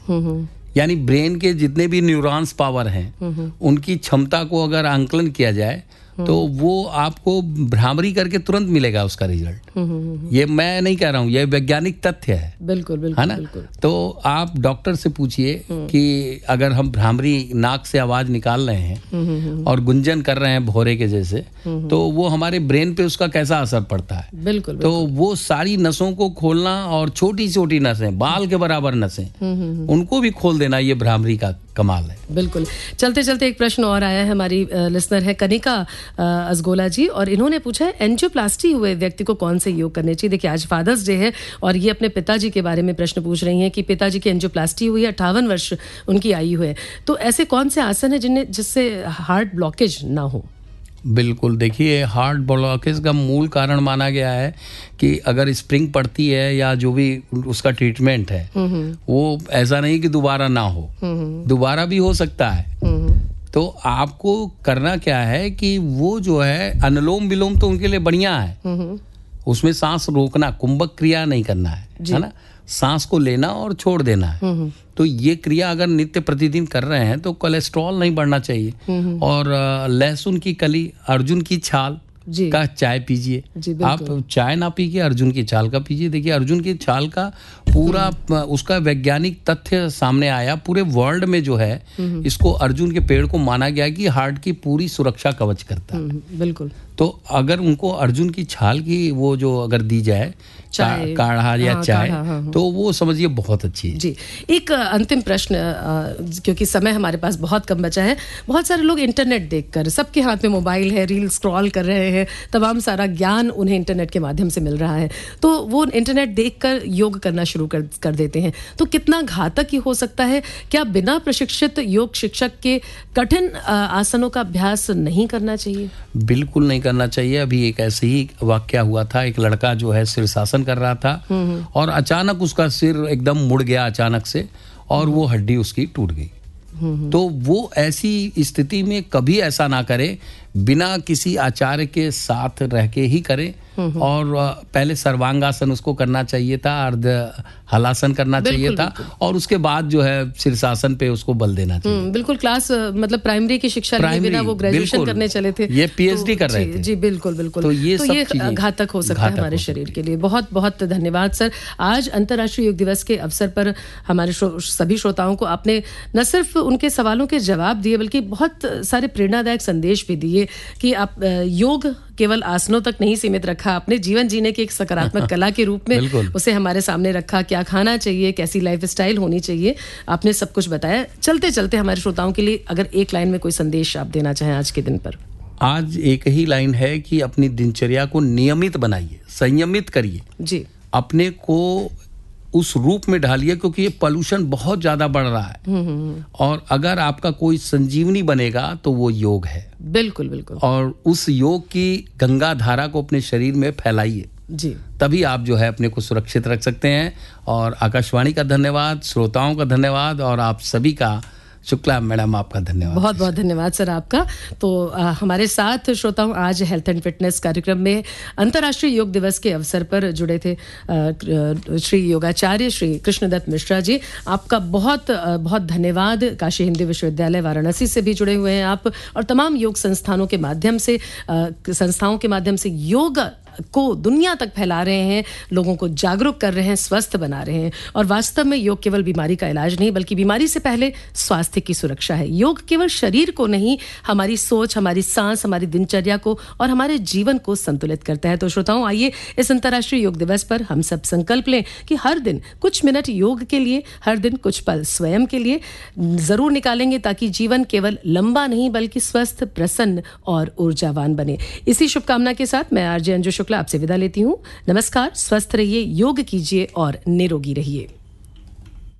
यानी ब्रेन के जितने भी न्यूरॉन्स पावर हैं उनकी क्षमता को अगर आंकलन किया जाए तो वो आपको भ्रामरी करके तुरंत मिलेगा उसका रिजल्ट। ये मैं नहीं कह रहा हूँ, ये वैज्ञानिक तथ्य है। बिल्कुल बिल्कुल, है ना? बिल्कुल। तो आप डॉक्टर से पूछिए कि अगर हम भ्रामरी नाक से आवाज निकाल रहे हैं और गुंजन कर रहे हैं भौरे के जैसे, तो वो हमारे ब्रेन पे उसका कैसा असर पड़ता है। बिल्कुल। तो वो सारी नसों को खोलना और छोटी छोटी नसें, बाल के बराबर नसें, उनको भी खोल देना, ये भ्रामरी का कमाल है। बिल्कुल। चलते चलते एक प्रश्न और आया है, हमारी लिसनर है कनिका अजगोला जी, और इन्होंने पूछा है एंजियोप्लास्टी हुए व्यक्ति को कौन से योग करने चाहिए। देखिए आज फादर्स डे है और ये अपने पिताजी के बारे में प्रश्न पूछ रही हैं कि पिताजी की एंजियोप्लास्टी हुई है, 58 वर्ष उनकी आयु है, तो ऐसे कौन से आसन है जिससे हार्ट ब्लॉकेज ना हो। बिल्कुल, देखिए हार्ट ब्लॉकेज का मूल कारण माना गया है कि अगर स्प्रिंग पड़ती है या जो भी उसका ट्रीटमेंट है वो ऐसा नहीं कि दोबारा ना हो, दोबारा भी हो सकता है। तो आपको करना क्या है कि वो जो है अनुलोम विलोम तो उनके लिए बढ़िया है, उसमें सांस रोकना, कुंभक क्रिया नहीं करना है ना, सांस को लेना और छोड़ देना है। तो ये क्रिया अगर नित्य प्रतिदिन कर रहे हैं तो कोलेस्ट्रॉल नहीं बढ़ना चाहिए। और लहसुन की कली, अर्जुन की छाल का चाय पीजिए। आप चाय ना पी के अर्जुन की छाल का पीजिए। देखिए अर्जुन की छाल का पूरा उसका वैज्ञानिक तथ्य सामने आया। पूरे वर्ल्ड में जो है इसको अर्जुन के पेड़ को माना गया कि हार्ट की पूरी सुरक्षा कवच करता है। बिल्कुल। तो अगर उनको अर्जुन की छाल की वो जो अगर दी जाए काढ़ा या चाय, तो वो समझिए बहुत अच्छी है। जी, एक अंतिम प्रश्न, क्योंकि समय हमारे पास बहुत कम बचा है। बहुत सारे लोग इंटरनेट देखकर, सबके हाथ में मोबाइल है, रील स्क्रॉल कर रहे हैं, तमाम सारा ज्ञान उन्हें इंटरनेट के माध्यम से मिल रहा है, तो वो इंटरनेट देखकर योग करना शुरू कर देते हैं। तो कितना घातक ये हो सकता है? क्या बिना प्रशिक्षित योग शिक्षक के कठिन आसनों का अभ्यास नहीं करना चाहिए? बिल्कुल नहीं करना चाहिए। अभी एक ऐसे ही वाकया हुआ था, एक लड़का जो है शीर्षासन कर रहा था और अचानक उसका सिर एकदम मुड़ गया अचानक से और वो हड्डी उसकी टूट गई। तो वो ऐसी स्थिति में कभी ऐसा ना करे, बिना किसी आचार्य के साथ रह के ही करें। और पहले सर्वांगासन उसको करना चाहिए था, अर्ध हलासन करना चाहिए था, और उसके बाद जो है शीर्षासन पे उसको बल देना चाहिए। बिल्कुल। क्लास मतलब प्राइमरी की शिक्षा लिए बिना वो ग्रेजुएशन करने चले थे, ये पीएचडी कर रहे थे। जी बिल्कुल बिल्कुल। तो ये घातक हो सकता है हमारे शरीर के लिए। बहुत बहुत धन्यवाद सर। आज अंतर्राष्ट्रीय योग दिवस के अवसर पर हमारे सभी श्रोताओं को आपने न सिर्फ उनके सवालों के जवाब दिए बल्कि बहुत सारे प्रेरणादायक संदेश भी दिए कि आप योग केवल आसनों तक नहीं सीमित रखा, अपने जीवन जीने की एक सकारात्मक कला के रूप में उसे हमारे सामने रखा। क्या खाना चाहिए, कैसी लाइफस्टाइल होनी चाहिए, आपने सब कुछ बताया। चलते चलते हमारे श्रोताओं के लिए अगर एक लाइन में कोई संदेश आप देना चाहें आज के दिन पर। आज एक ही लाइन है कि अपनी दिनचर्या को नियमित बनाइए, संयमित करिए जी, अपने को उस रूप में ढालिए, क्योंकि ये पोल्यूशन बहुत ज्यादा बढ़ रहा है। और अगर आपका कोई संजीवनी बनेगा तो वो योग है। बिल्कुल बिल्कुल। और उस योग की गंगा धारा को अपने शरीर में फैलाइए जी, तभी आप जो है अपने को सुरक्षित रख सकते हैं। और आकाशवाणी का धन्यवाद, श्रोताओं का धन्यवाद, और आप सभी का, शुक्ला मैडम आपका धन्यवाद। बहुत बहुत धन्यवाद सर आपका। तो हमारे साथ श्रोताओं आज हेल्थ एंड फिटनेस कार्यक्रम में अंतर्राष्ट्रीय योग दिवस के अवसर पर जुड़े थे श्री योगाचार्य श्री कृष्णदत्त मिश्रा जी। आपका बहुत बहुत धन्यवाद। काशी हिंदी विश्वविद्यालय वाराणसी से भी जुड़े हुए हैं आप, और तमाम योग संस्थाओं के माध्यम से योग को दुनिया तक फैला रहे हैं, लोगों को जागरूक कर रहे हैं, स्वस्थ बना रहे हैं। और वास्तव में योग केवल बीमारी का इलाज नहीं बल्कि बीमारी से पहले स्वास्थ्य की सुरक्षा है। योग केवल शरीर को नहीं, हमारी सोच, हमारी सांस, हमारी दिनचर्या को और हमारे जीवन को संतुलित करता है। तो श्रोताओं, आइए इस अंतर्राष्ट्रीय योग दिवस पर हम सब संकल्प लें कि हर दिन कुछ मिनट योग के लिए, हर दिन कुछ पल स्वयं के लिए जरूर निकालेंगे, ताकि जीवन केवल लंबा नहीं बल्कि स्वस्थ, प्रसन्न और ऊर्जावान बने। इसी शुभकामना के साथ मैं आरजे अंजू शुक्ला आपसे विदा लेती हूँ। नमस्कार, स्वस्थ रहिए, योग कीजिए और निरोगी रहिए।